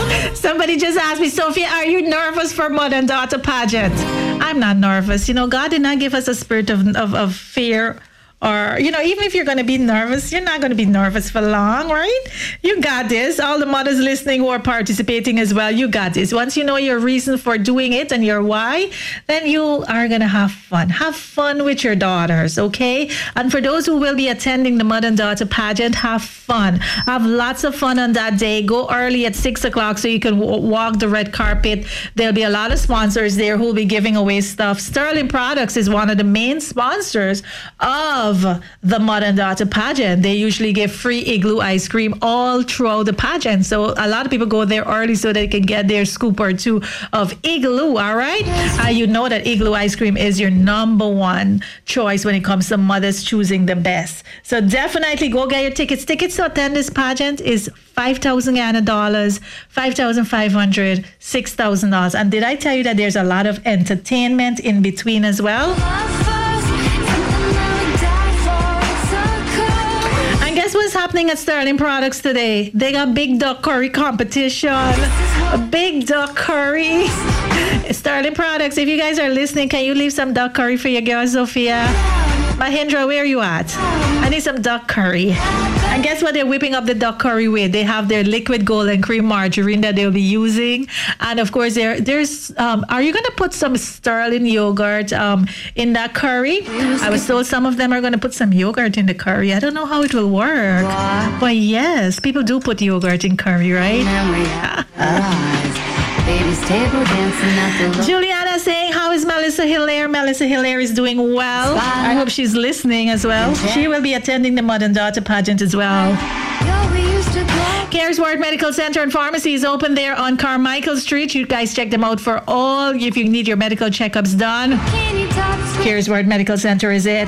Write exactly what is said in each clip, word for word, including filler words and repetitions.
Somebody just asked me, Sophia, are you nervous for mother and daughter pageant? I'm not nervous. You know, God did not give us a spirit of, of, of fear. Or, you know, even if you're going to be nervous, you're not going to be nervous for long, right? You got this. All the mothers listening who are participating as well, you got this. Once you know your reason for doing it and your why, then you are going to have fun. Have fun with your daughters, okay? And for those who will be attending the mother and daughter pageant, have fun. Have lots of fun on that day. Go early at six o'clock so you can w- walk the red carpet. There'll be a lot of sponsors there who will be giving away stuff. Sterling Products is one of the main sponsors of the mother and daughter pageant. They usually give free Igloo ice cream all throughout the pageant. So a lot of people go there early so they can get their scoop or two of Igloo, all right? Uh, you know that Igloo ice cream is your number one choice when it comes to mothers choosing the best. So definitely go get your tickets. Tickets to attend this pageant is five thousand Ghana dollars, five thousand five hundred, six thousand dollars. And did I tell you that there's a lot of entertainment in between as well? Guess what's happening at Sterling Products today? They got Big Duck Curry competition. A Big Duck Curry. Sterling Products, if you guys are listening, can you leave some duck curry for your girl, Sophia? Mahindra, where are you at? I need some duck curry. And guess what they're whipping up the duck curry with? They have their liquid golden cream margarine that they'll be using. And of course, there, there's, um, are you going to put some Sterling yogurt um, in that curry? I was told some of them are going to put some yogurt in the curry. I don't know how it will work. What? But yes, people do put yogurt in curry, right? Juliana saying, how is Melissa Hilaire? Melissa Hilaire is doing well. I hope she's listening as well. She will be attending the mother and daughter pageant as well. Caresworth Medical Center and Pharmacy is open there on Carmichael Street. You guys check them out for all if you need your medical checkups done. Caresworth Medical Center is it.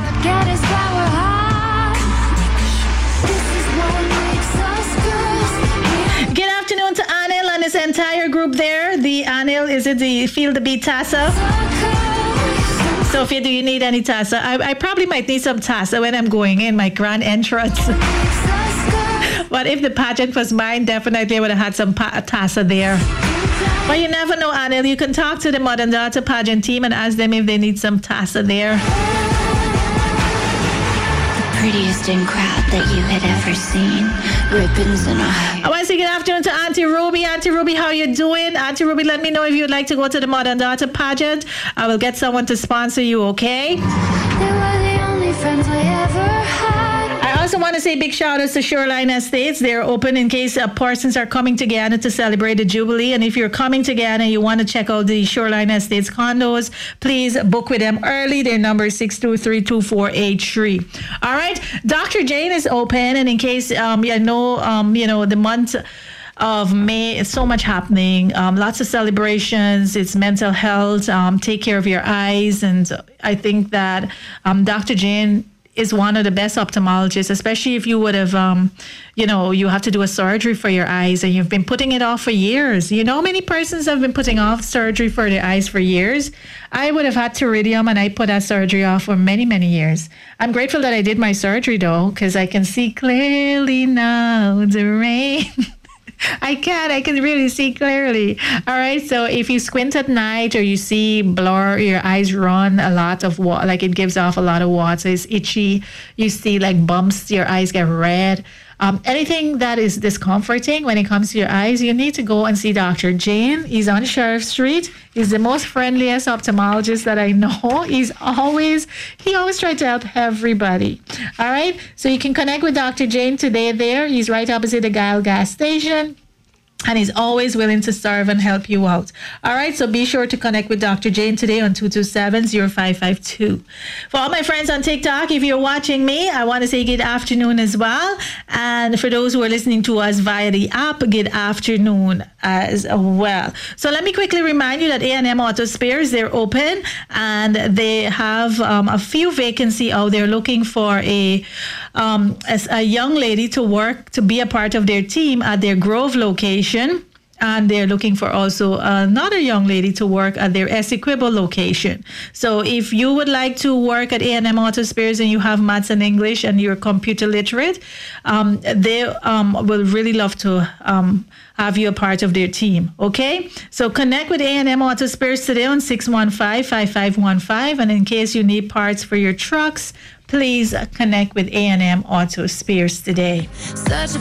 Good afternoon to Anil and his entire group there. The Anil, is it the Feel the Beat Tassa? Sophia, do you need any Tassa? I, I probably might need some Tassa when I'm going in my grand entrance. But if the pageant was mine, definitely I would have had some pa- Tassa there. But you never know, Anil. You can talk to the mother and daughter pageant team and ask them if they need some Tassa there. Prettiest in crowd that you had ever seen. Ribbons and I. I want to say good afternoon to Auntie Ruby. Auntie Ruby, how you doing? Auntie Ruby, let me know if you'd like to go to the mother and daughter pageant. I will get someone to sponsor you, okay? They were the only friends I ever had. I also want to say big shout outs to Shoreline Estates. They're open in case uh, persons are coming to Ghana to celebrate the Jubilee. And if you're coming to Ghana and you want to check out the Shoreline Estates condos, please book with them early. Their number is six two three, two four eight three. All right. Doctor Jane is open. And in case um, you know, um, you know, the month of May, so much happening, um, lots of celebrations. It's mental health. Um, take care of your eyes. And I think that um, Doctor Jane is one of the best ophthalmologists, especially if you would have, um, you know, you have to do a surgery for your eyes and you've been putting it off for years. You know how many persons have been putting off surgery for their eyes for years? I would have had pterygium and I put that surgery off for many, many years. I'm grateful that I did my surgery though, because I can see clearly now the rain. I can. I can really see clearly. All right. So if you squint at night or you see blur, your eyes run a lot of water, like it gives off a lot of water, it's itchy. You see like bumps, your eyes get red. Um, anything that is discomforting when it comes to your eyes, you need to go and see Doctor Jane. He's on Sheriff Street. He's the most friendliest ophthalmologist that I know. He's always, he always tries to help everybody. All right. So you can connect with Doctor Jane today there. He's right opposite the Guile gas station. And he's always willing to serve and help you out. All right, so be sure to connect with Doctor Jane today on two two seven, zero five five two. For all my friends on TikTok, if you're watching me, I want to say good afternoon as well. And for those who are listening to us via the app, good afternoon as well. So let me quickly remind you that A and M Auto Spares, they're open and they have um, a few vacancy out there looking for a, um, a, a young lady to work, to be a part of their team at their Grove location. and they're looking for also another young lady to work at their Essequibo location. So if you would like to work at A and M Auto Spares and you have maths and English and you're computer literate, um, they um, will really love to um, have you a part of their team. Okay, so connect with A and M Auto Spares today on six one five, five five one five, and in case you need parts for your trucks, please connect with A and M Auto Spares today. Such